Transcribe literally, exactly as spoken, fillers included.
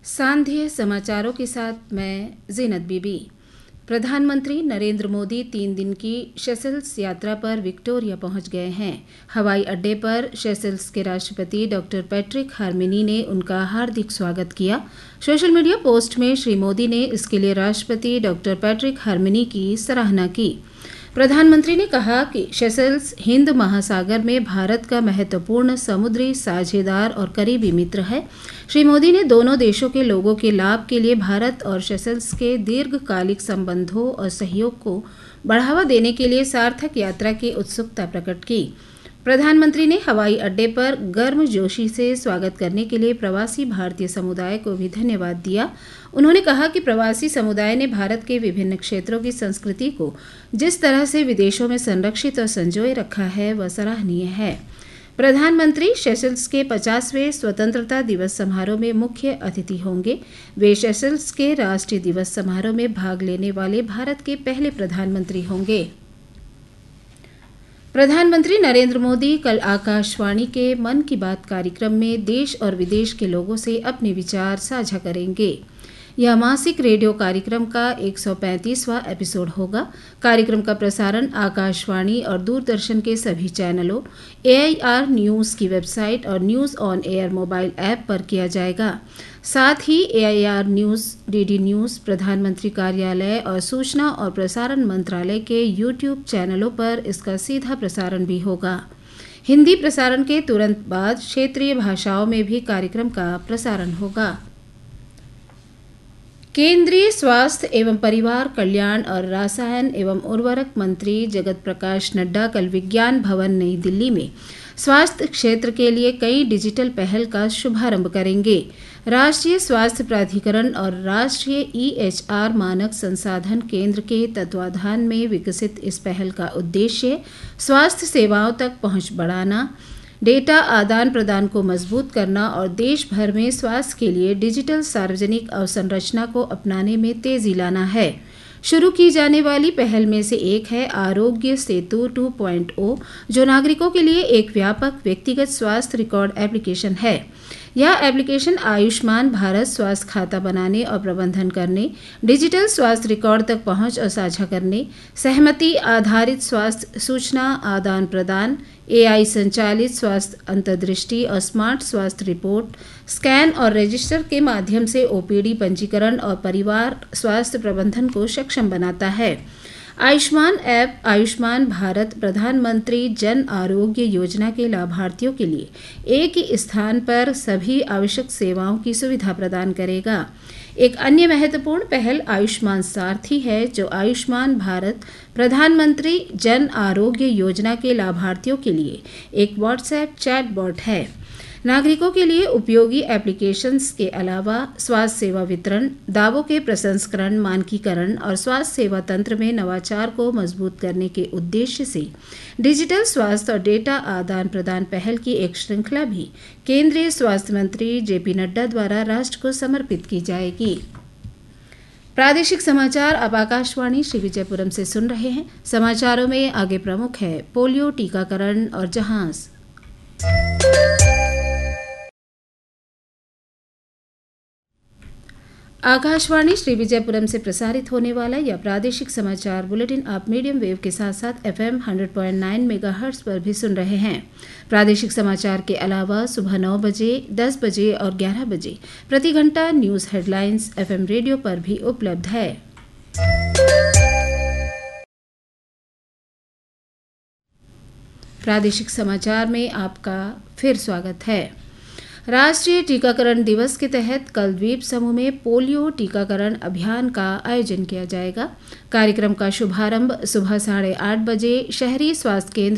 सांध्य समाचारों के साथ मैं ज़ीनत बीबी। प्रधानमंत्री नरेंद्र मोदी तीन दिन की सेशेल्स यात्रा पर विक्टोरिया पहुंच गए हैं। हवाई अड्डे पर सेशेल्स के राष्ट्रपति डॉक्टर पैट्रिक हार्मिनी ने उनका हार्दिक स्वागत किया। सोशल मीडिया पोस्ट में श्री मोदी ने इसके लिए राष्ट्रपति डॉक्टर पैट्रिक हार्मिनी की सराहना की। प्रधानमंत्री ने कहा कि सेशेल्स हिंद महासागर में भारत का महत्वपूर्ण समुद्री साझेदार और करीबी मित्र है। श्री मोदी ने दोनों देशों के लोगों के लाभ के लिए भारत और सेशेल्स के दीर्घकालिक संबंधों और सहयोग को बढ़ावा देने के लिए सार्थक यात्रा की उत्सुकता प्रकट की। प्रधानमंत्री ने हवाई अड्डे पर गर्मजोशी से स्वागत करने के लिए प्रवासी भारतीय समुदाय को भी धन्यवाद दिया। उन्होंने कहा कि प्रवासी समुदाय ने भारत के विभिन्न क्षेत्रों की संस्कृति को जिस तरह से विदेशों में संरक्षित और संजोए रखा है वह सराहनीय है। प्रधानमंत्री सेशेल्स के पचासवें स्वतंत्रता दिवस समारोह में मुख्य अतिथि होंगे। वे सेशेल्स के राष्ट्रीय दिवस समारोह में भाग लेने वाले भारत के पहले प्रधानमंत्री होंगे। प्रधानमंत्री नरेंद्र मोदी कल आकाशवाणी के मन की बात कार्यक्रम में देश और विदेश के लोगों से अपने विचार साझा करेंगे। यह मासिक रेडियो कार्यक्रम का एक सौ पैंतीसवां एपिसोड होगा। कार्यक्रम का प्रसारण आकाशवाणी और दूरदर्शन के सभी चैनलों, ए आई आर न्यूज़ की वेबसाइट और news on air mobile app पर किया जाएगा। साथ ही ए I R news, D D news, प्रधानमंत्री कार्यालय और सूचना और प्रसारण मंत्रालय के यूट्यूब चैनलों पर इसका सीधा प्रसारण भी होगा। हिंदी प्रसारण के तुरंत बाद क्षेत्रीय भाषाओं में भी कार्यक्रम का प्रसारण होगा। केंद्रीय स्वास्थ्य एवं परिवार कल्याण और रसायन एवं उर्वरक मंत्री जगत प्रकाश नड्डा कल विज्ञान भवन नई दिल्ली में स्वास्थ्य क्षेत्र के लिए कई डिजिटल पहल का शुभारंभ करेंगे। राष्ट्रीय स्वास्थ्य प्राधिकरण और राष्ट्रीय ई एच आर मानक संसाधन केंद्र के तत्वाधान में विकसित इस पहल का उद्देश्य स्वास्थ्य सेवाओं तक पहुंच बढ़ाना, डेटा आदान प्रदान को मजबूत करना और देश भर में स्वास्थ्य के लिए डिजिटल सार्वजनिक अवसंरचना को अपनाने में तेजी लाना है। शुरू की जाने वाली पहल में से एक है आरोग्य सेतु टू पॉइंट ओ, जो नागरिकों के लिए एक व्यापक व्यक्तिगत स्वास्थ्य रिकॉर्ड एप्लीकेशन है। यह एप्लीकेशन आयुष्मान भारत स्वास्थ्य खाता बनाने और प्रबंधन करने, डिजिटल स्वास्थ्य रिकॉर्ड तक पहुंच और साझा करने, सहमति आधारित स्वास्थ्य सूचना आदान प्रदान, ए आई संचालित स्वास्थ्य अंतर्दृष्टि और स्मार्ट स्वास्थ्य रिपोर्ट, स्कैन और रजिस्टर के माध्यम से ओ पी डी पंजीकरण और परिवार स्वास्थ्य प्रबंधन को सक्षम बनाता है। आयुष्मान ऐप आयुष्मान भारत प्रधानमंत्री जन आरोग्य योजना के लाभार्थियों के लिए एक ही स्थान पर सभी आवश्यक सेवाओं की सुविधा प्रदान करेगा। एक अन्य महत्वपूर्ण पहल आयुष्मान सारथी है, जो आयुष्मान भारत प्रधानमंत्री जन आरोग्य योजना के लाभार्थियों के लिए एक व्हाट्सएप चैटबॉट है। नागरिकों के लिए उपयोगी एप्लीकेशंस के अलावा स्वास्थ्य सेवा वितरण, दावों के प्रसंस्करण, मानकीकरण और स्वास्थ्य सेवा तंत्र में नवाचार को मजबूत करने के उद्देश्य से डिजिटल स्वास्थ्य और डेटा आदान प्रदान पहल की एक श्रृंखला भी केंद्रीय स्वास्थ्य मंत्री जे पी नड्डा द्वारा राष्ट्र को समर्पित की जाएगी। प्रादेशिक समाचार आप आकाशवाणी श्री विजयपुरम से सुन रहे हैं। समाचारों में आगे प्रमुख है पोलियो टीकाकरण और जहाज। आकाशवाणी श्री विजयपुरम से प्रसारित होने वाला यह प्रादेशिक समाचार बुलेटिन आप मीडियम वेव के साथ साथ F am hundred point nine megahertz पर भी सुन रहे हैं। प्रादेशिक समाचार के अलावा सुबह नौ बजे, दस बजे और ग्यारह बजे प्रति घंटा news headlines F M radio पर भी उपलब्ध है। प्रादेशिक समाचार में आपका फिर स्वागत है। राष्ट्रीय टीकाकरण दिवस के तहत कल द्वीप समूह में पोलियो टीकाकरण अभियान का आयोजन किया जाएगा। कार्यक्रम का शुभारंभ सुबह साढ़े आठ बजे शहरी स्वास्थ्य केंद्र